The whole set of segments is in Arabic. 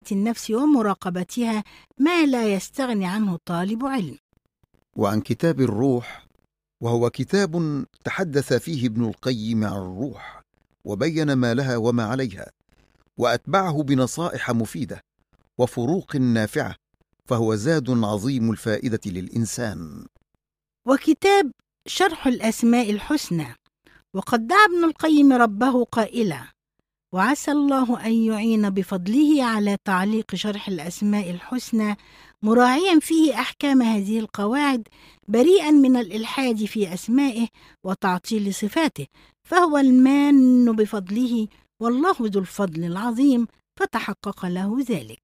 النفس ومراقبتها ما لا يستغني عنه طالب علم. وعن كتاب الروح، وهو كتاب تحدث فيه ابن القيم عن الروح وبين ما لها وما عليها، وأتبعه بنصائح مفيدة وفروق نافعة، فهو زاد عظيم الفائدة للإنسان. وكتاب شرح الأسماء الحسنى، وقد دعا ابن القيم ربه قائلا: وعسى الله أن يعين بفضله على تعليق شرح الأسماء الحسنى، مراعيا فيه أحكام هذه القواعد، بريئا من الإلحاد في أسمائه وتعطيل صفاته، فهو المان بفضله، والله ذو الفضل العظيم، فتحقق له ذلك.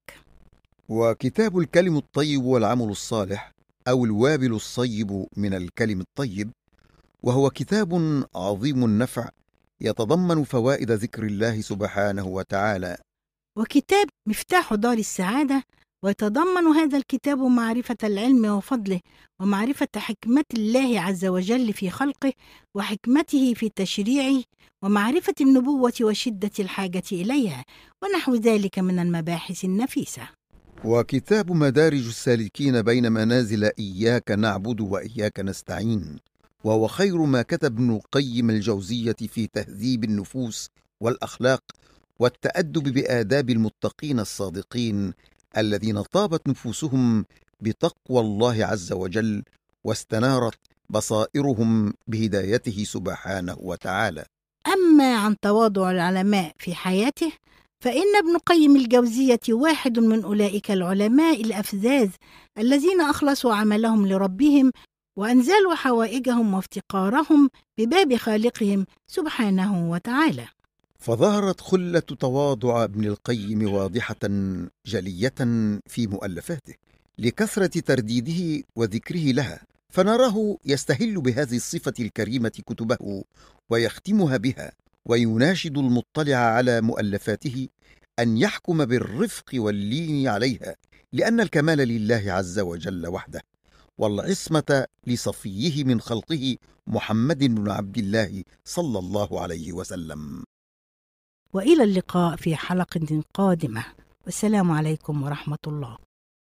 وكتاب الكلم الطيب والعمل الصالح، أو الوابل الصيب من الكلم الطيب، وهو كتاب عظيم النفع يتضمن فوائد ذكر الله سبحانه وتعالى. وكتاب مفتاح دار السعادة، ويتضمن هذا الكتاب معرفة العلم وفضله، ومعرفة حكمة الله عز وجل في خلقه، وحكمته في تشريعه، ومعرفة النبوة وشدة الحاجة إليها، ونحو ذلك من المباحث النفيسة. وكتاب مدارج السالكين بين منازل إياك نعبد وإياك نستعين، وهو خير ما كتب ابن القيم الجوزية في تهذيب النفوس والأخلاق والتأدب بآداب المتقين الصادقين الذين طابت نفوسهم بتقوى الله عز وجل، واستنارت بصائرهم بهدايته سبحانه وتعالى. أما عن تواضع العلماء في حياته، فإن ابن قيم الجوزية واحد من أولئك العلماء الأفذاذ الذين أخلصوا عملهم لربهم، وأنزلوا حوائجهم وافتقارهم بباب خالقهم سبحانه وتعالى. فظهرت خلة تواضع ابن القيم واضحة جلية في مؤلفاته لكثرة ترديده وذكره لها، فنراه يستهل بهذه الصفة الكريمة كتبه ويختمها بها، ويناشد المطلع على مؤلفاته أن يحكم بالرفق واللين عليها، لأن الكمال لله عز وجل وحده، والعصمة لصفيه من خلقه محمد بن عبد الله صلى الله عليه وسلم. وإلى اللقاء في حلقة قادمة، والسلام عليكم ورحمة الله.